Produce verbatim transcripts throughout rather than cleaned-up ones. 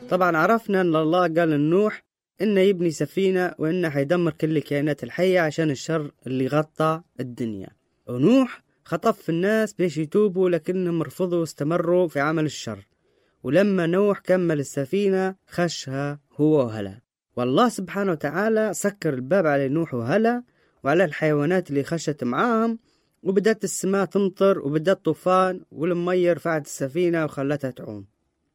طبعا عرفنا أن الله قال لنوح إنه يبني سفينة وإنه حيدمر كل الكائنات الحية عشان الشر اللي غطى الدنيا. ونوح خطف في الناس بيش يتوبوا لكنهم رفضوا واستمروا في عمل الشر. ولما نوح كمل السفينة خشها هو وهلا. والله سبحانه وتعالى سكر الباب على نوح وهلا وعلى الحيوانات اللي خشت معاهم، وبدأت السماء تمطر وبدأت طوفان، والمية رفعت السفينة وخلتها تعوم.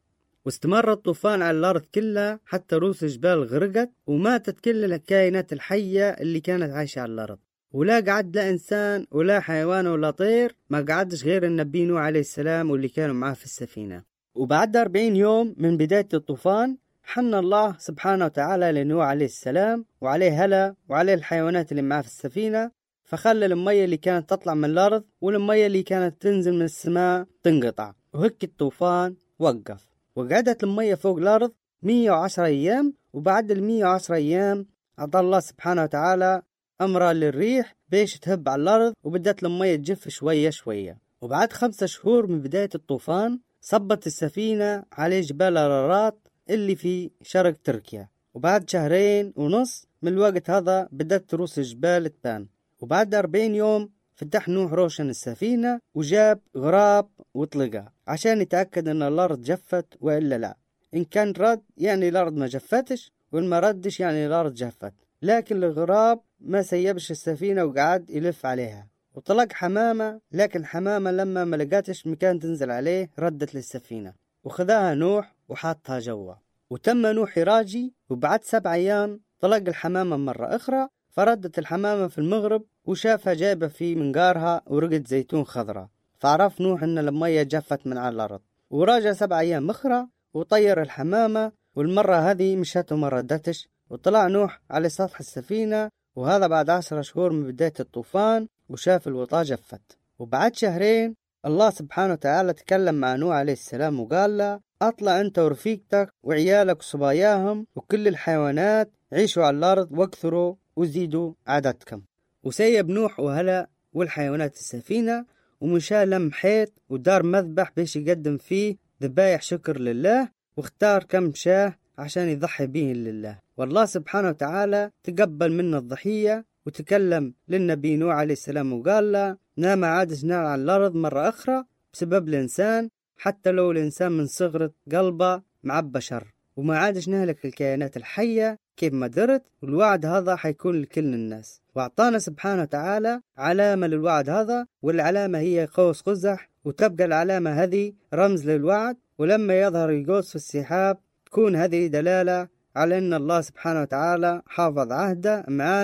واستمر الطوفان على الأرض كلها حتى رؤوس الجبال غرقت، وماتت كل الكائنات الحية اللي كانت عايشة على الأرض. ولا قعد لا إنسان ولا حيوان ولا طير، ما قعدش غير النبي نوح عليه السلام واللي كانوا معاه في السفينة. وبعد أربعين يوم من بداية الطوفان حن الله سبحانه وتعالى لنوح عليه السلام وعليه هلا وعليه الحيوانات اللي معاه في السفينة، فخلى المية اللي كانت تطلع من الأرض والمية اللي كانت تنزل من السماء تنقطع، وهك الطوفان وقف. وقعدت المية فوق الأرض مية وعشرة أيام. وبعد المية وعشرة أيام أعطى الله سبحانه وتعالى أمر للريح بيش تهب على الأرض، وبدأت المية تجف شوية شوية. وبعد خمسة شهور من بداية الطوفان صبت السفينة على جبال أرارات اللي في شرق تركيا. وبعد شهرين ونص من الوقت هذا بدأت رؤوس الجبال تبان. وبعد أربعين يوم فتح نوح روشن السفينة وجاب غراب وطلقها عشان يتأكد أن الأرض جفت وإلا لا. إن كان رد يعني الأرض ما جفتش، وإن ما ردش يعني الأرض جفت. لكن الغراب ما سيبش السفينة وقعد يلف عليها. وطلق حمامة، لكن حمامة لما ما لقاتش مكان تنزل عليه ردت للسفينة وخذاها نوح وحاطها جوا. وتم نوح يراجي، وبعد سبع أيام طلق الحمامة مرة أخرى، فردت الحمامة في المغرب وشافها جايبة في منقارها ورقة زيتون خضراء، فعرف نوح أن المية جفت من على الأرض. وراجع سبع أيام أخرى وطير الحمامة، والمرة هذه مشت وما ردتش. وطلع نوح على سطح السفينة، وهذا بعد عشر شهور من بداية الطوفان، وشاف الوطاة جفت. وبعد شهرين الله سبحانه وتعالى تكلم مع نوح عليه السلام وقال له: أطلع أنت ورفيقتك وعيالك وصباياهم وكل الحيوانات، عيشوا على الأرض واكثروا وزيدوا عددكم. وسيب نوح وهلا والحيوانات السفينة، ومشى لم حيط ودار مذبح بيش يقدم فيه ذبايح شكر لله، واختار كم شاه عشان يضحي به لله. والله سبحانه وتعالى تقبل منا الضحية، وتكلم للنبي نوح عليه السلام وقال له: نام عادش نار على الأرض مرة أخرى بسبب الإنسان، حتى لو الإنسان من صغرة قلبه معبى شر، وما عادش نهلك الكائنات الحية كيف ما درت. والوعد هذا حيكون لكل الناس. واعطانا سبحانه وتعالى علامة للوعد هذا، والعلامة هي قوس قزح، وتبقى العلامة هذه رمز للوعد. ولما يظهر القوس في السحاب تكون هذه دلالة على أن الله سبحانه وتعالى حافظ عهده معنا